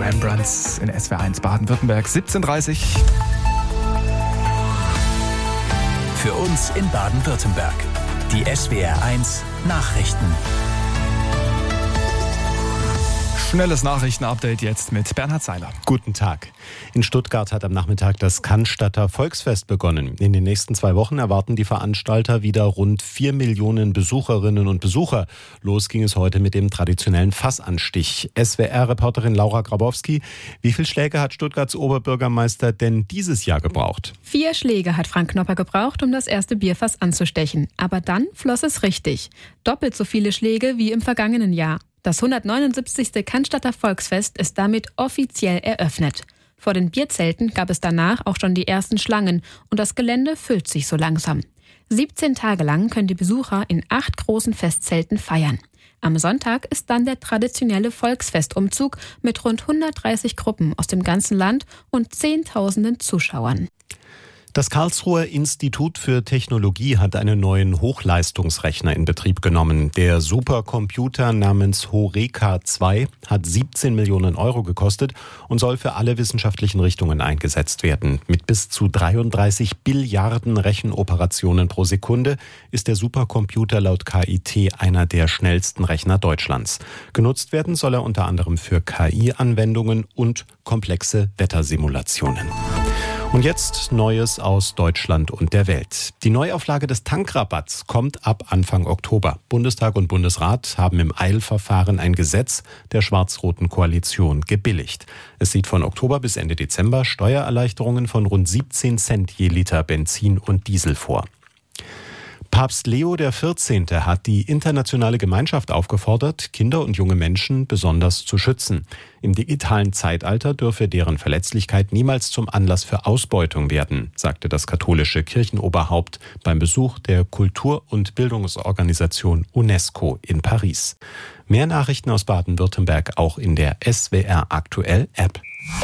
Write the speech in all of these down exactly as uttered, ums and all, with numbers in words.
Rembrandts in S W R eins Baden-Württemberg, siebzehn Uhr dreißig. Für uns in Baden-Württemberg. Die S W R eins Nachrichten. Schnelles Nachrichtenupdate jetzt mit Bernhard Seiler. Guten Tag. In Stuttgart hat am Nachmittag das Cannstatter Volksfest begonnen. In den nächsten zwei Wochen erwarten die Veranstalter wieder rund vier Millionen Besucherinnen und Besucher. Los ging es heute mit dem traditionellen Fassanstich. S W R-Reporterin Laura Grabowski, wie viele Schläge hat Stuttgarts Oberbürgermeister denn dieses Jahr gebraucht? Vier Schläge hat Frank Knopper gebraucht, um das erste Bierfass anzustechen. Aber dann floss es richtig. Doppelt so viele Schläge wie im vergangenen Jahr. Das hundertneunundsiebzigste Cannstatter Volksfest ist damit offiziell eröffnet. Vor den Bierzelten gab es danach auch schon die ersten Schlangen und das Gelände füllt sich so langsam. siebzehn Tage lang können die Besucher in acht großen Festzelten feiern. Am Sonntag ist dann der traditionelle Volksfestumzug mit rund hundertdreißig Gruppen aus dem ganzen Land und Zehntausenden Zuschauern. Das Karlsruher Institut für Technologie hat einen neuen Hochleistungsrechner in Betrieb genommen. Der Supercomputer namens Horeca zwei hat siebzehn Millionen Euro gekostet und soll für alle wissenschaftlichen Richtungen eingesetzt werden. Mit bis zu dreiunddreißig Billiarden Rechenoperationen pro Sekunde ist der Supercomputer laut K I T einer der schnellsten Rechner Deutschlands. Genutzt werden soll er unter anderem für K I-Anwendungen und komplexe Wettersimulationen. Und jetzt Neues aus Deutschland und der Welt. Die Neuauflage des Tankrabatts kommt ab Anfang Oktober. Bundestag und Bundesrat haben im Eilverfahren ein Gesetz der schwarz-roten Koalition gebilligt. Es sieht von Oktober bis Ende Dezember Steuererleichterungen von rund siebzehn Cent je Liter Benzin und Diesel vor. Papst Leo der vierzehnte hat die internationale Gemeinschaft aufgefordert, Kinder und junge Menschen besonders zu schützen. Im digitalen Zeitalter dürfe deren Verletzlichkeit niemals zum Anlass für Ausbeutung werden, sagte das katholische Kirchenoberhaupt beim Besuch der Kultur- und Bildungsorganisation UNESCO in Paris. Mehr Nachrichten aus Baden-Württemberg auch in der S W R Aktuell App.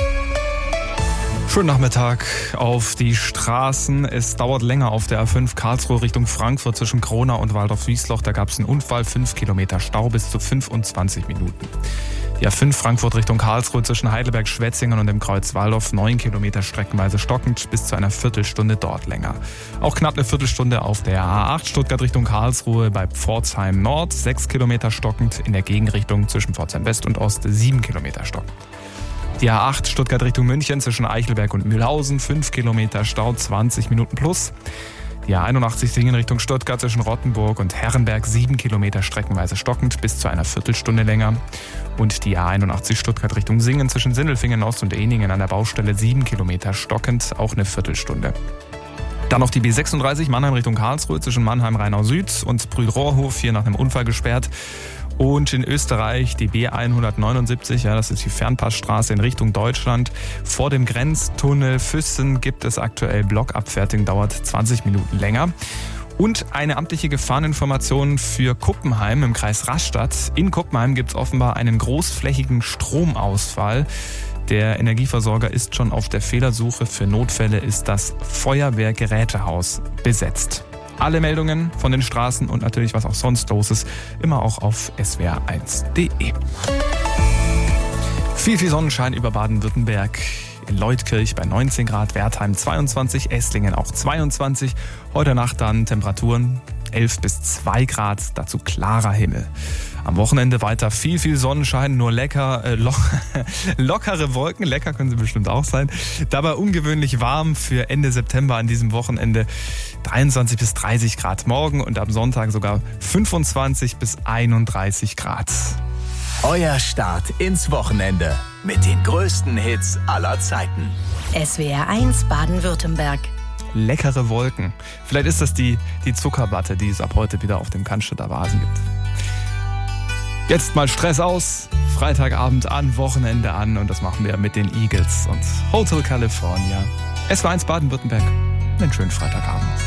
Schönen Nachmittag auf die Straßen. Es dauert länger auf der A fünf Karlsruhe Richtung Frankfurt zwischen Kronau und Waldorf-Wiesloch. Da gab es einen Unfall, fünf Kilometer Stau bis zu fünfundzwanzig Minuten. Die A fünf Frankfurt Richtung Karlsruhe zwischen Heidelberg-Schwetzingen und dem Kreuz Waldorf, neun Kilometer streckenweise stockend, bis zu einer Viertelstunde dort länger. Auch knapp eine Viertelstunde auf der A acht Stuttgart Richtung Karlsruhe bei Pforzheim Nord, sechs Kilometer stockend, in der Gegenrichtung zwischen Pforzheim West und Ost, sieben Kilometer stockend. Die A acht Stuttgart Richtung München zwischen Eichelberg und Mühlhausen, fünf Kilometer Stau, zwanzig Minuten plus. Die A einundachtzig Singen Richtung Stuttgart zwischen Rottenburg und Herrenberg, sieben Kilometer streckenweise stockend, bis zu einer Viertelstunde länger. Und die A einundachtzig Stuttgart Richtung Singen zwischen Sindelfingen Ost und Ehningen an der Baustelle, sieben Kilometer stockend, auch eine Viertelstunde. Dann noch die B sechsunddreißig Mannheim Richtung Karlsruhe zwischen Mannheim-Rheinau Süd und Brühl-Rohrhof, hier nach einem Unfall gesperrt. Und in Österreich die B hundertneunundsiebzig, ja, das ist die Fernpassstraße in Richtung Deutschland. Vor dem Grenztunnel Füssen gibt es aktuell Blockabfertigung, dauert zwanzig Minuten länger. Und eine amtliche Gefahreninformation für Kuppenheim im Kreis Rastatt. In Kuppenheim gibt es offenbar einen großflächigen Stromausfall. Der Energieversorger ist schon auf der Fehlersuche. Für Notfälle ist das Feuerwehrgerätehaus besetzt. Alle Meldungen von den Straßen und natürlich was auch sonst los ist, immer auch auf S W R eins punkt de. Viel, viel Sonnenschein über Baden-Württemberg. In Leutkirch bei neunzehn Grad, Wertheim zweiundzwanzig, Esslingen auch zweiundzwanzig. Heute Nacht dann Temperaturen elf bis zwei Grad, dazu klarer Himmel. Am Wochenende weiter viel, viel Sonnenschein, nur lecker, äh, lo- lockere Wolken, lecker können sie bestimmt auch sein. Dabei ungewöhnlich warm für Ende September an diesem Wochenende. dreiundzwanzig bis dreißig Grad morgen und am Sonntag sogar fünfundzwanzig bis einunddreißig Grad. Euer Start ins Wochenende mit den größten Hits aller Zeiten. S W R eins Baden-Württemberg. Leckere Wolken. Vielleicht ist das die, die Zuckerwatte, die es ab heute wieder auf dem Cannstatter Vasen gibt. Jetzt mal Stress aus, Freitagabend an, Wochenende an und das machen wir mit den Eagles und Hotel California. S W R eins Baden-Württemberg, einen schönen Freitagabend.